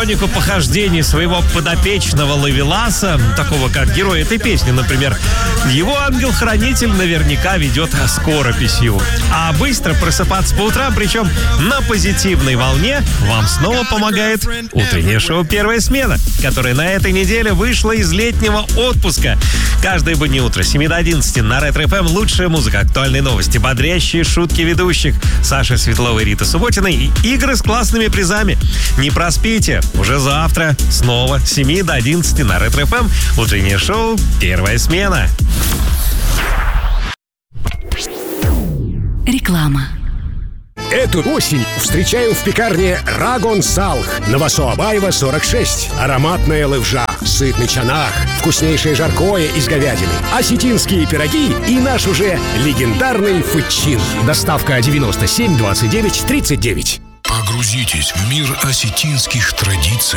хронику похождений своего подопечного Ловеласа, такого как герой этой песни, например, его ангел-хранитель наверняка ведет скорописью. А быстро просыпаться по утрам, причем на позитивной волне, вам снова помогает утреннее шоу «Первая смена», которое на этой неделе вышло из летнего отпуска. Каждое буднее утро с 7 до 11 на Ретро-ФМ лучшая музыка, актуальные новости, бодрящие шутки ведущих Саши Светловой и Риты Субботиной и игры с классными призами. Не проспите, уже завтра снова с 7 до 11 на Ретро-ФМ утреннее шоу «Первая смена». Реклама. Эту осень встречаю в пекарне Рагон Салх на Васо-Абаева, 46. Ароматная левжа, сытный чанах, вкуснейшее жаркое из говядины, осетинские пироги и наш уже легендарный фычин. Доставка 97 29 39. Погрузитесь в мир осетинских традиций.